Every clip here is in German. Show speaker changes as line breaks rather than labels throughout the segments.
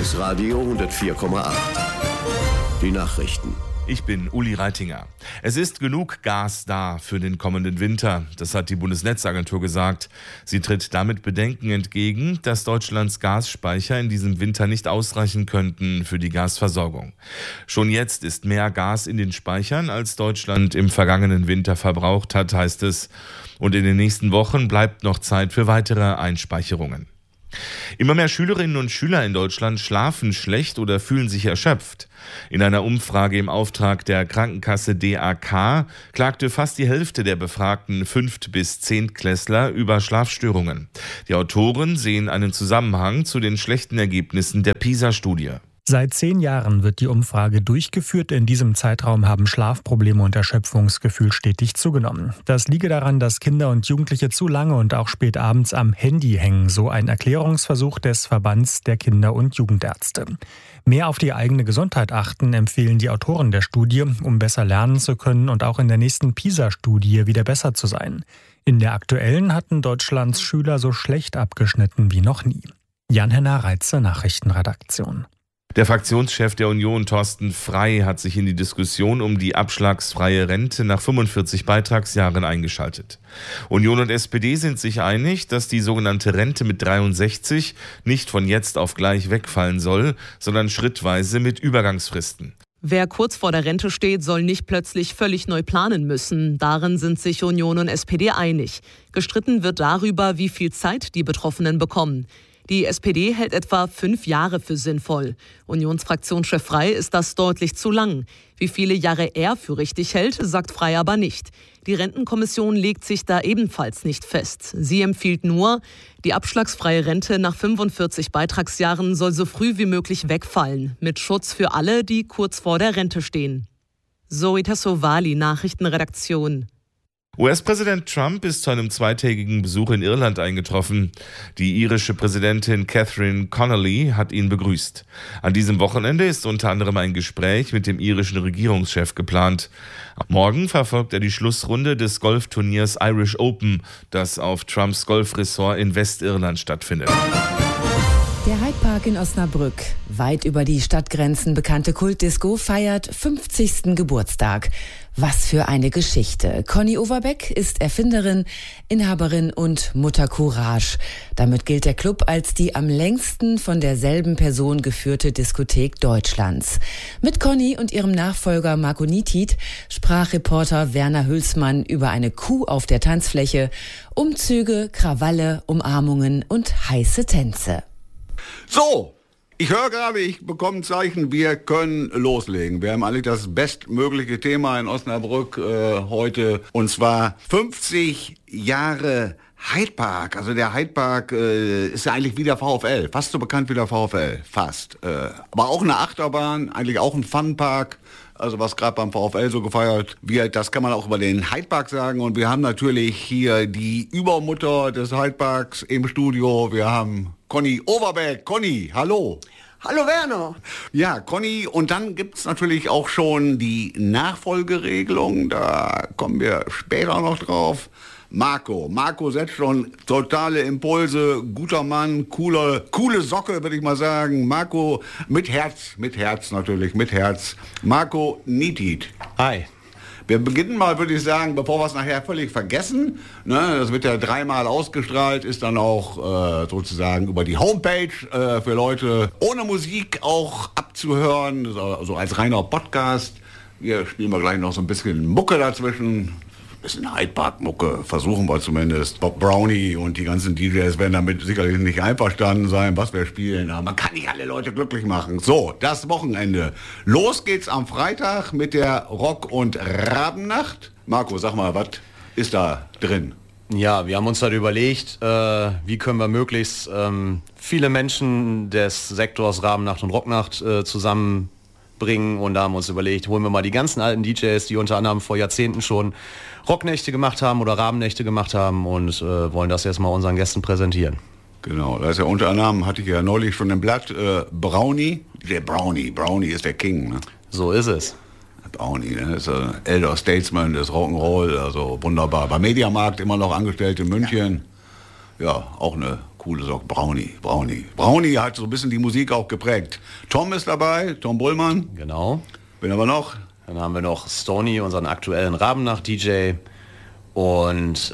Bundesradio 104,8. Die Nachrichten.
Ich bin Uli Reitinger. Es ist genug Gas da für den kommenden Winter. Das hat die Bundesnetzagentur gesagt. Sie tritt damit Bedenken entgegen, dass Deutschlands Gasspeicher in diesem Winter nicht ausreichen könnten für die Gasversorgung. Schon jetzt ist mehr Gas in den Speichern, als Deutschland im vergangenen Winter verbraucht hat, heißt es. Und in den nächsten Wochen bleibt noch Zeit für weitere Einspeicherungen. Immer mehr Schülerinnen und Schüler in Deutschland schlafen schlecht oder fühlen sich erschöpft. In einer Umfrage im Auftrag der Krankenkasse DAK klagte fast die Hälfte der befragten 5- bis 10-Klässler über Schlafstörungen. Die Autoren sehen einen Zusammenhang zu den schlechten Ergebnissen der PISA-Studie.
Seit 10 Jahren wird die Umfrage durchgeführt. In diesem Zeitraum haben Schlafprobleme und Erschöpfungsgefühl stetig zugenommen. Das liege daran, dass Kinder und Jugendliche zu lange und auch spät abends am Handy hängen, so ein Erklärungsversuch des Verbands der Kinder- und Jugendärzte. Mehr auf die eigene Gesundheit achten, empfehlen die Autoren der Studie, um besser lernen zu können und auch in der nächsten PISA-Studie wieder besser zu sein. In der aktuellen hatten Deutschlands Schüler so schlecht abgeschnitten wie noch nie. Jan-Henner Reitze, Nachrichtenredaktion.
Der Fraktionschef der Union, Thorsten Frey, hat sich in die Diskussion um die abschlagsfreie Rente nach 45 Beitragsjahren eingeschaltet. Union und SPD sind sich einig, dass die sogenannte Rente mit 63 nicht von jetzt auf gleich wegfallen soll, sondern schrittweise mit Übergangsfristen.
Wer kurz vor der Rente steht, soll nicht plötzlich völlig neu planen müssen. Darin sind sich Union und SPD einig. Gestritten wird darüber, wie viel Zeit die Betroffenen bekommen. Die SPD hält etwa 5 Jahre für sinnvoll. Unionsfraktionschef Frey ist das deutlich zu lang. Wie viele Jahre er für richtig hält, sagt Frey aber nicht. Die Rentenkommission legt sich da ebenfalls nicht fest. Sie empfiehlt nur, die abschlagsfreie Rente nach 45 Beitragsjahren soll so früh wie möglich wegfallen, mit Schutz für alle, die kurz vor der Rente stehen. Zoe Tassovali, Nachrichtenredaktion.
US-Präsident Trump ist zu einem 2-tägigen Besuch in Irland eingetroffen. Die irische Präsidentin Catherine Connolly hat ihn begrüßt. An diesem Wochenende ist unter anderem ein Gespräch mit dem irischen Regierungschef geplant. Morgen verfolgt er die Schlussrunde des Golfturniers Irish Open, das auf Trumps Golfresort in Westirland stattfindet.
Der Hyde Park in Osnabrück, weit über die Stadtgrenzen bekannte Kultdisco, feiert 50. Geburtstag. Was für eine Geschichte. Conny Overbeck ist Erfinderin, Inhaberin und Mutter Courage. Damit gilt der Club als die am längsten von derselben Person geführte Diskothek Deutschlands. Mit Conny und ihrem Nachfolger Marco Nitit sprach Reporter Werner Hülsmann über eine Kuh auf der Tanzfläche, Umzüge, Krawalle, Umarmungen und heiße Tänze.
So, ich höre gerade, ich bekomme ein Zeichen, wir können loslegen. Wir haben eigentlich das bestmögliche Thema in Osnabrück heute, und zwar 50 Jahre Hyde Park. Also der Hyde Park ist ja eigentlich wie der VfL, fast so bekannt wie der VfL, fast. Aber auch eine Achterbahn, eigentlich auch ein Funpark. Also was gerade beim VfL so gefeiert wird, das kann man auch über den Hyde Park sagen. Und wir haben natürlich hier die Übermutter des Hyde Parks im Studio. Wir haben Conny Overbeck. Conny, hallo.
Hallo Werner.
Ja, Conny, und dann gibt's natürlich auch schon die Nachfolgeregelung. Da kommen wir später noch drauf. Marco setzt schon totale Impulse, guter Mann, coole Socke, würde ich mal sagen. Marco mit Herz natürlich, mit Herz. Marco Nitit.
Hi.
Wir beginnen mal, würde ich sagen, bevor wir es nachher völlig vergessen. Ne, das wird ja 3-mal ausgestrahlt, ist dann auch sozusagen über die Homepage für Leute ohne Musik auch abzuhören, also als reiner Podcast. Wir spielen mal gleich noch so ein bisschen Mucke dazwischen. Bisschen Hyde Park Mucke, versuchen wir zumindest. Bob Brownie und die ganzen DJs werden damit sicherlich nicht einverstanden sein, was wir spielen. Aber man kann nicht alle Leute glücklich machen. So, das Wochenende. Los geht's am Freitag mit der Rock- und Rabennacht. Marco, sag mal, was ist da drin?
Ja, wir haben uns halt überlegt, wie können wir möglichst viele Menschen des Sektors Rabennacht und Rocknacht zusammenbringen. Und da haben wir uns überlegt, holen wir mal die ganzen alten DJs, die unter anderem vor Jahrzehnten schon Rocknächte gemacht haben oder Rabennächte gemacht haben, und wollen das jetzt mal unseren Gästen präsentieren.
Genau, da ist ja unter anderem, hatte ich ja neulich schon im Blatt, Brownie. Der Brownie ist der King, ne?
So ist es.
Brownie, ne? Ist ein Elder Statesman des Rock'n'Roll, also wunderbar. Bei Mediamarkt immer noch angestellt in München. Ja, auch eine coole Socke. Brownie hat so ein bisschen die Musik auch geprägt. Tom ist dabei, Tom Bullmann.
Genau.
Bin aber noch.
Dann haben wir noch Stony, unseren aktuellen Rabennacht-DJ. Und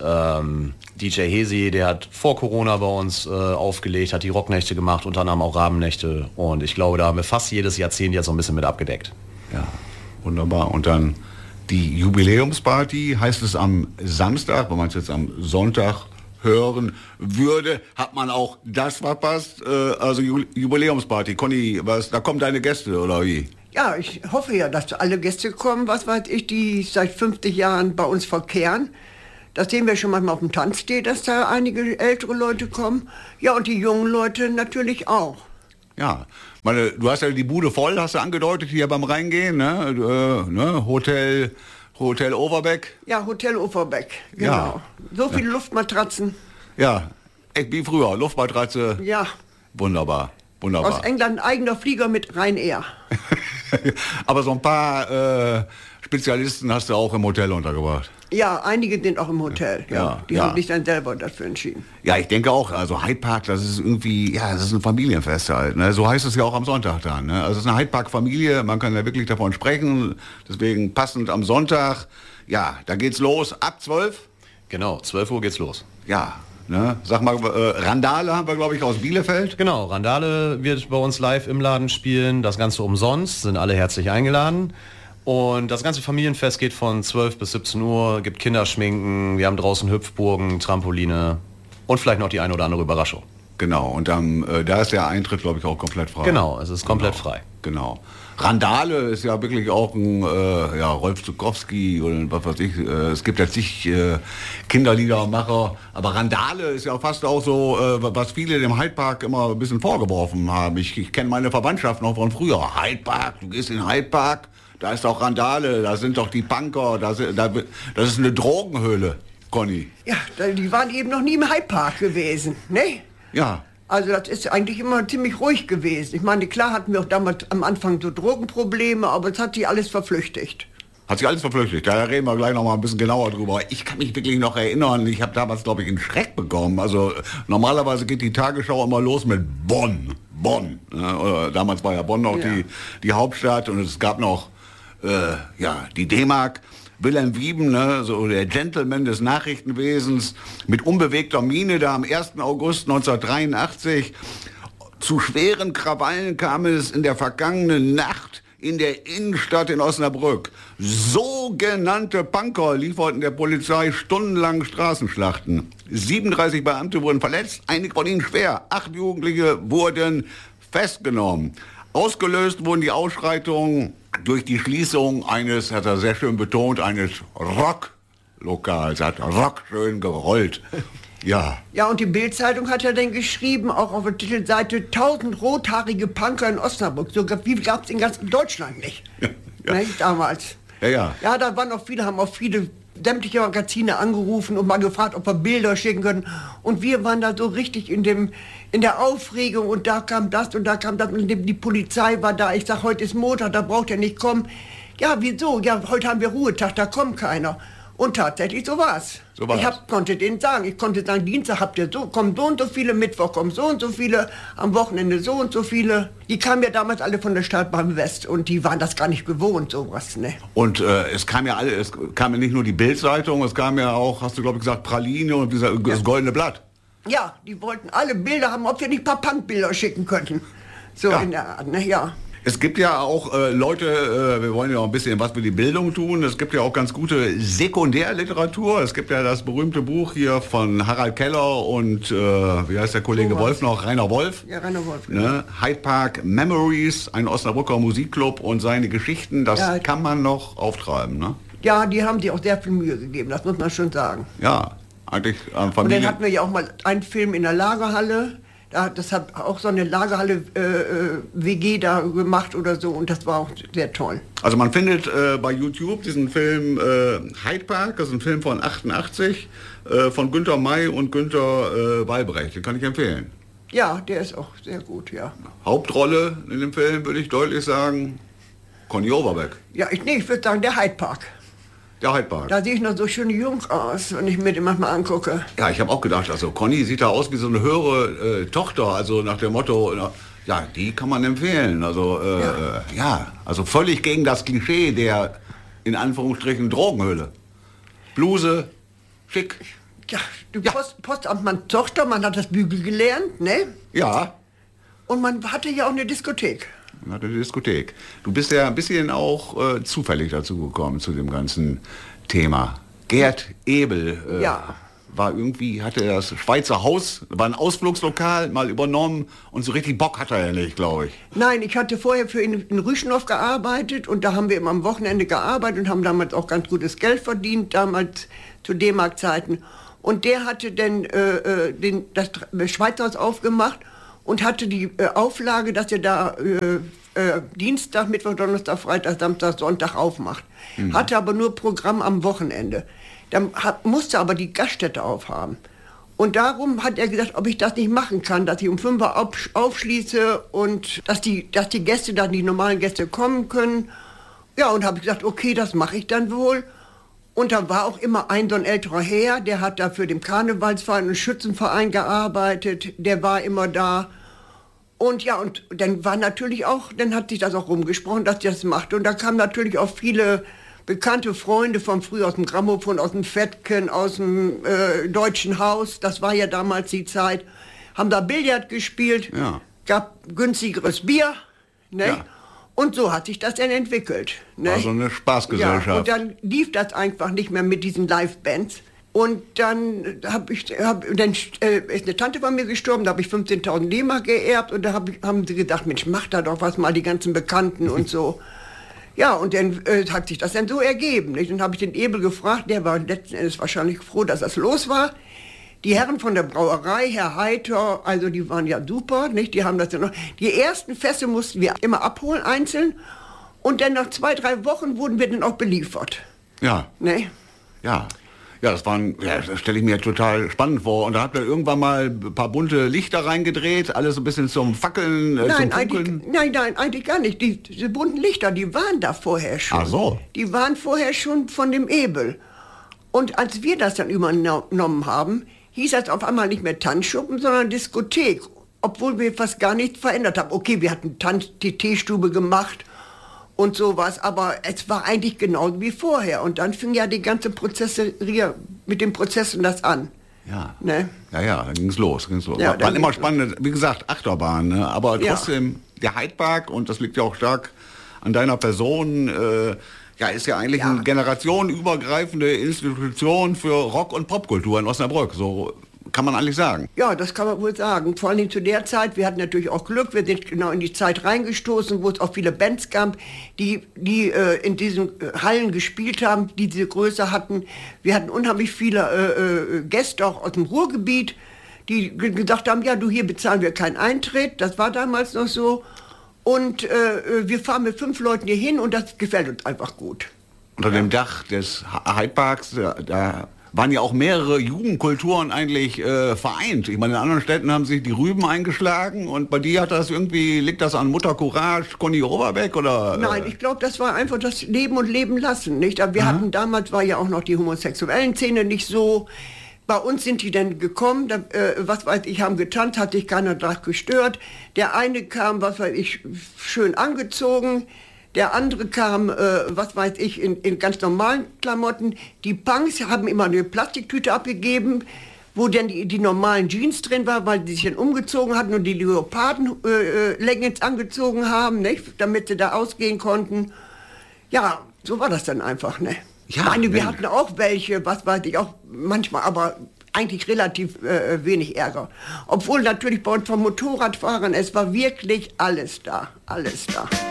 DJ Hesi, der hat vor Corona bei uns aufgelegt, hat die Rocknächte gemacht, unter anderem auch Rabennächte. Und ich glaube, da haben wir fast jedes Jahrzehnt jetzt so ein bisschen mit abgedeckt.
Ja, wunderbar. Und dann die Jubiläumsparty, heißt es am Samstag, wenn man es jetzt am Sonntag hören würde, hat man auch das verpasst. Also Jubiläumsparty. Conny, da kommen deine Gäste, oder wie?
Ja, ich hoffe ja, dass alle Gäste kommen, was weiß ich, die seit 50 Jahren bei uns verkehren. Das sehen wir schon manchmal auf dem Tanztee, dass da einige ältere Leute kommen. Ja, und die jungen Leute natürlich auch.
Ja, du hast ja die Bude voll, hast du angedeutet, hier beim Reingehen, ne? Hotel Overbeck.
Ja, Hotel Overbeck, genau.
Ja.
So viele Luftmatratzen.
Ja, echt wie früher, Luftmatratze.
Ja.
Wunderbar.
Aus England ein eigener Flieger mit Ryanair.
Aber so ein paar Spezialisten hast du auch im Hotel untergebracht.
Ja, einige sind auch im Hotel. Ja. Die haben sich dann selber dafür entschieden.
Ja, ich denke auch. Also Hyde Park, das ist irgendwie, das ist ein Familienfest halt. Ne? So heißt es ja auch am Sonntag dann. Ne? Also es ist eine Hyde Park Familie, man kann ja wirklich davon sprechen. Deswegen passend am Sonntag. Ja, da geht's los ab 12.
Genau, 12 Uhr geht's los.
Ja. Ne? Sag mal, Randale haben wir, glaube ich, aus Bielefeld.
Genau, Randale wird bei uns live im Laden spielen. Das Ganze umsonst, sind alle herzlich eingeladen. Und das ganze Familienfest geht von 12 bis 17 Uhr, gibt Kinderschminken, wir haben draußen Hüpfburgen, Trampoline und vielleicht noch die eine oder andere Überraschung.
Genau, und dann, da ist der Eintritt, glaube ich, auch komplett frei.
Genau, es ist komplett frei.
Genau. Randale ist ja wirklich auch ein Rolf Zukowski oder was weiß ich. Es gibt jetzt nicht Kinderliedermacher, aber Randale ist ja fast auch so, was viele dem Hyde Park immer ein bisschen vorgeworfen haben. Ich kenne meine Verwandtschaft noch von früher. Hyde Park, du gehst in Hyde Park, da ist doch Randale, da sind doch die Punker, das ist eine Drogenhöhle, Conny.
Ja, die waren eben noch nie im Hyde Park gewesen, ne?
Ja.
Also das ist eigentlich immer ziemlich ruhig gewesen. Ich meine, klar hatten wir auch damals am Anfang so Drogenprobleme, aber es hat sich alles verflüchtigt.
Hat sich alles verflüchtigt. Da reden wir gleich noch mal ein bisschen genauer drüber. Ich kann mich wirklich noch erinnern, ich habe damals, glaube ich, einen Schreck bekommen. Also normalerweise geht die Tagesschau immer los mit Bonn. Oder damals war ja Bonn noch die Hauptstadt und es gab noch die D-Mark. Wilhelm Wieben, ne, so der Gentleman des Nachrichtenwesens, mit unbewegter Miene, da am 1. August 1983. Zu schweren Krawallen kam es in der vergangenen Nacht in der Innenstadt in Osnabrück. Sogenannte Punker lieferten der Polizei stundenlang Straßenschlachten. 37 Beamte wurden verletzt, einige von ihnen schwer. 8 Jugendliche wurden festgenommen. Ausgelöst wurden die Ausschreitungen durch die Schließung eines, hat er sehr schön betont, eines Rocklokals. Hat Rock schön gerollt. Ja. Ja,
und die Bild-Zeitung hat ja dann geschrieben, auch auf der Titelseite, 1000 rothaarige Punker in Osnabrück. So wie gab es in ganz Deutschland nicht. Ja. Ne, damals.
Ja.
Ja, da waren auch viele, haben auch viele sämtliche Magazine angerufen und mal gefragt, ob wir Bilder schicken können. Und wir waren da so richtig in der Aufregung und da kam das und da kam das und die Polizei war da. Ich sag, heute ist Montag, da braucht ihr nicht kommen. Ja, wieso? Ja, heute haben wir Ruhetag, da kommt keiner. Und tatsächlich, so war's. Ich konnte denen sagen, Dienstag kommen so und so viele, Mittwoch kommen so und so viele, am Wochenende so und so viele. Die kamen ja damals alle von der Stadtbahn West und die waren das gar nicht gewohnt, sowas, ne?
Und es kam ja nicht nur die Bild-Zeitung, es kam ja auch, hast du glaube ich gesagt, Praline und das Goldene Blatt.
Ja, die wollten alle Bilder haben, ob wir nicht ein paar Punkbilder schicken könnten. So in der Art, ne, ja.
Es gibt ja auch Leute, wir wollen ja auch ein bisschen was für die Bildung tun, es gibt ja auch ganz gute Sekundärliteratur. Es gibt ja das berühmte Buch hier von Harald Keller und, wie heißt der Kollege Wolf noch? Rainer Wolf.
Ja, Rainer Wolf.
Ne? Hyde Park Memories, ein Osnabrücker Musikclub und seine Geschichten, das kann man noch auftreiben, ne?
Ja, die haben sich auch sehr viel Mühe gegeben, das muss man schon sagen.
Ja, eigentlich Familie.
Und dann hatten wir ja auch mal einen Film in der Lagerhalle. Das hat auch so eine Lagerhalle WG da gemacht oder so und das war auch sehr toll.
Also man findet bei YouTube diesen Film Hyde Park, das ist ein Film von 88 von Günter May und Günter Walbrecht, den kann ich empfehlen.
Ja, der ist auch sehr gut, ja.
Hauptrolle in dem Film würde ich deutlich sagen, Conny Overbeck.
Ja, ich würde sagen der Hyde Park.
Der Heidpark.
Da sehe ich noch so schön jung aus, wenn ich mir den manchmal angucke.
Ja, ich habe auch gedacht, also Conny sieht da aus wie so eine höhere Tochter, also nach dem Motto, ja, die kann man empfehlen. Also, also völlig gegen das Klischee der, in Anführungsstrichen, Drogenhöhle. Bluse, schick.
Ja, du Postamtmann-Tochter, man hat das Bügel gelernt, ne?
Ja.
Und man hatte ja auch eine Diskothek.
Man hatte eine Diskothek. Du bist ja ein bisschen auch zufällig dazu gekommen, zu dem ganzen Thema. Gerd Ebel war irgendwie, hatte das Schweizer Haus, war ein Ausflugslokal, mal übernommen und so richtig Bock hatte er ja nicht, glaube ich.
Nein, ich hatte vorher für ihn in Rüschenhof gearbeitet und da haben wir immer am Wochenende gearbeitet und haben damals auch ganz gutes Geld verdient, damals zu D-Mark-Zeiten. Und der hatte dann das Schweizer Haus aufgemacht und hatte die Auflage, dass er da Dienstag, Mittwoch, Donnerstag, Freitag, Samstag, Sonntag aufmacht. Hatte aber nur Programm am Wochenende. Dann musste aber die Gaststätte aufhaben. Und darum hat er gesagt, ob ich das nicht machen kann, dass ich um 5 Uhr aufschließe und dass die Gäste, dann die normalen Gäste kommen können. Ja, und habe ich gesagt, okay, das mache ich dann wohl. Und da war auch immer ein so ein älterer Herr, der hat da für den Karnevalsverein und Schützenverein gearbeitet, der war immer da. Und ja, und dann war natürlich auch, dann hat sich das auch rumgesprochen, dass der das macht. Und da kamen natürlich auch viele bekannte Freunde von früher aus dem Grammophon, aus dem Fettken, aus dem Deutschen Haus, das war ja damals die Zeit, haben da Billard gespielt, gab günstigeres Bier, ne? Ja. Und so hat sich das dann entwickelt. Ne?
War so eine Spaßgesellschaft.
Ja, und dann lief das einfach nicht mehr mit diesen Live-Bands. Und dann ist eine Tante von mir gestorben, da habe ich 15.000 D-Mark geerbt und da haben sie gedacht, Mensch, mach da doch was mal, die ganzen Bekannten und so. Ja, und dann hat sich das dann so ergeben. Nicht? Dann habe ich den Ebel gefragt, der war letzten Endes wahrscheinlich froh, dass das los war. Die Herren von der Brauerei, Herr Heiter, also die waren ja super, nicht? Die haben das ja noch. Die ersten Fässer mussten wir immer abholen, einzeln. Und dann nach 2-3 Wochen wurden wir dann auch beliefert.
Ja.
Ne?
Ja. Ja, das stelle ich mir total spannend vor. Und da habt ihr irgendwann mal ein paar bunte Lichter reingedreht, alles so ein bisschen zum Fackeln, zum Funkeln.
Nein, eigentlich gar nicht. Diese bunten Lichter, die waren da vorher schon.
Ach so.
Die waren vorher schon von dem Ebel. Und als wir das dann übernommen haben, hieß das auf einmal nicht mehr Tanzschuppen, sondern Diskothek. Obwohl wir fast gar nichts verändert haben. Okay, wir hatten die Teestube gemacht und sowas, aber es war eigentlich genauso wie vorher. Und dann fing ja die ganze Prozesserie mit den Prozessen das an.
Ja,
ne?
Ja, dann ging's los.
Ja,
war immer spannend, wie gesagt, Achterbahn, ne? Aber trotzdem, der Heidpark, und das liegt ja auch stark an deiner Person, ist ja eigentlich eine generationenübergreifende Institution für Rock- und Popkultur in Osnabrück. So kann man eigentlich sagen.
Ja, das kann man wohl sagen. Vor allem zu der Zeit, wir hatten natürlich auch Glück, wir sind genau in die Zeit reingestoßen, wo es auch viele Bands gab, die in diesen Hallen gespielt haben, die diese Größe hatten. Wir hatten unheimlich viele Gäste auch aus dem Ruhrgebiet, die gesagt haben, ja, du, hier bezahlen wir keinen Eintritt. Das war damals noch so. Und wir fahren mit 5 Leuten hier hin und das gefällt uns einfach gut.
Unter dem Dach des Heidparks, da waren ja auch mehrere Jugendkulturen eigentlich vereint. Ich meine, in anderen Städten haben sich die Rüben eingeschlagen und bei dir liegt das an Mutter Courage, Conny Overbeck oder?
Nein, ich glaube, das war einfach das Leben und Leben lassen, nicht? Wir hatten damals, war ja auch noch die homosexuellen Szene nicht so. Bei uns sind die dann gekommen, was weiß ich, haben getanzt, hat sich keiner daran gestört. Der eine kam, was weiß ich, schön angezogen. Der andere kam, was weiß ich, in ganz normalen Klamotten. Die Punks haben immer eine Plastiktüte abgegeben, wo dann die normalen Jeans drin war, weil die sich dann umgezogen hatten und die Leoparden-Leggings angezogen haben, nicht? Damit sie da ausgehen konnten. Ja, so war das dann einfach, ne? Ja, wir hatten auch welche, was weiß ich, auch manchmal, aber eigentlich relativ wenig Ärger. Obwohl natürlich bei uns von Motorradfahrern, es war wirklich alles da, alles da.